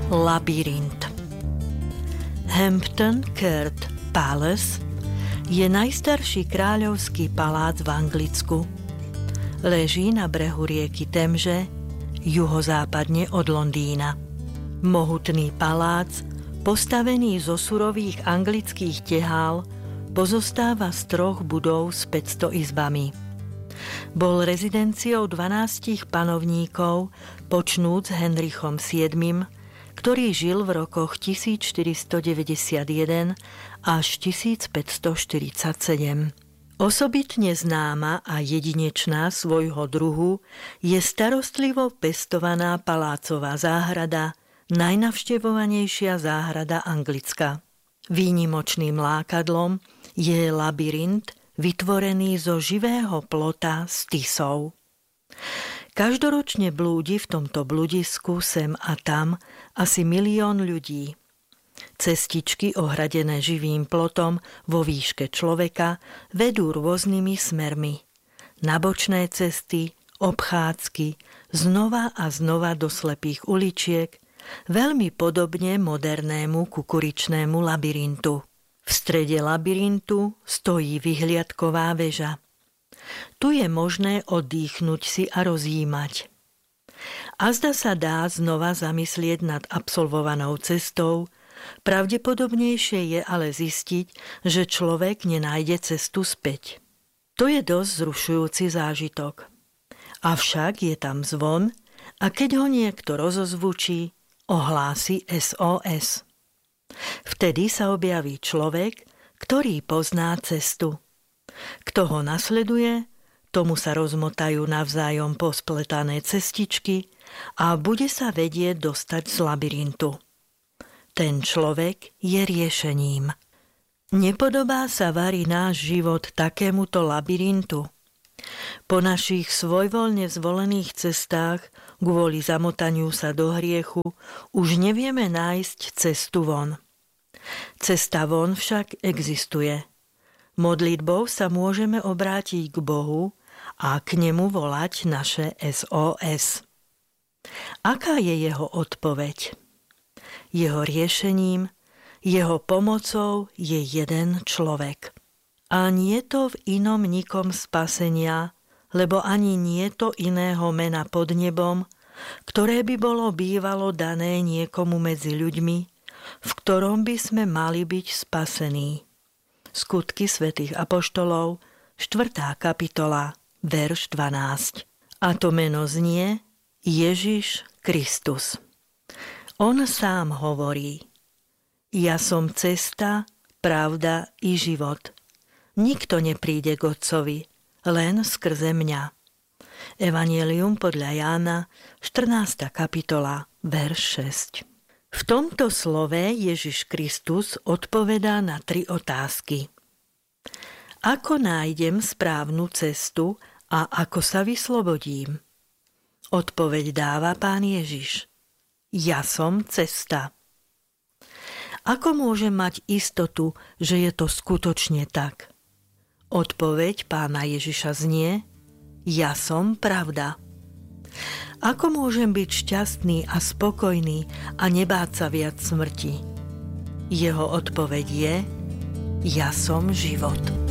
Labyrint. Hampton Court Palace je najstarší kráľovský palác v Anglicku. Leží na brehu rieky Temže, juhozápadne od Londýna. Mohutný palác, postavený zo surových anglických tehál, pozostáva z 3 budov s 500 izbami. Bol rezidenciou 12 panovníkov, počnúc Henrichom VII, ktorý žil v rokoch 1491 až 1547. Osobitne známa a jedinečná svojho druhu je starostlivo pestovaná palácová záhrada, najnavštevovanejšia záhrada Anglicka. Výnimočným lákadlom je labyrint vytvorený zo živého plota z tisov. Každoročne blúdi v tomto bludisku sem a tam asi 1 000 000 ľudí. Cestičky ohradené živým plotom vo výške človeka vedú rôznymi smermi. Na bočné cesty, obchádzky, znova a znova do slepých uličiek, veľmi podobne modernému kukuričnému labyrintu. V strede labyrintu stojí vyhliadková väža. Tu je možné oddychnúť si a rozjímať. Azda sa dá znova zamyslieť nad absolvovanou cestou, pravdepodobnejšie je ale zistiť, že človek nenájde cestu späť. To je dosť zrušujúci zážitok. Avšak je tam zvon a keď ho niekto rozozvučí, ohlási SOS. Vtedy sa objaví človek, ktorý pozná cestu. Kto ho nasleduje, tomu sa rozmotajú navzájom pospletané cestičky a bude sa vedieť dostať z labyrintu. Ten človek je riešením. Nepodobá sa vari náš život takémuto labyrintu. Po našich svojvoľne zvolených cestách, kvôli zamotaniu sa do hriechu, už nevieme nájsť cestu von. Cesta von však existuje. Modlitbou sa môžeme obrátiť k Bohu a k nemu volať naše SOS. Aká je jeho odpoveď? Jeho riešením, jeho pomocou je jeden človek. A nie to v inom nikom spasenia, lebo ani nie to iného mena pod nebom, ktoré by bolo bývalo dané niekomu medzi ľuďmi, v ktorom by sme mali byť spasení. Skutky svätých apoštolov, 4. kapitola, verš 12. A to meno znie Ježiš Kristus. On sám hovorí: Ja som cesta, pravda i život. Nikto nepríde k Otcovi, len skrze mňa. Evanjelium podľa Jána, 14. kapitola, verš 6. V tomto slove Ježiš Kristus odpovedá na 3 otázky. Ako nájdem správnu cestu a ako sa vyslobodím? Odpoveď dáva Pán Ježiš. Ja som cesta. Ako môžem mať istotu, že je to skutočne tak? Odpoveď Pána Ježiša znie: Ja som pravda. Ako môžem byť šťastný a spokojný a nebáť sa viac smrti? Jeho odpoveď je: Ja som život.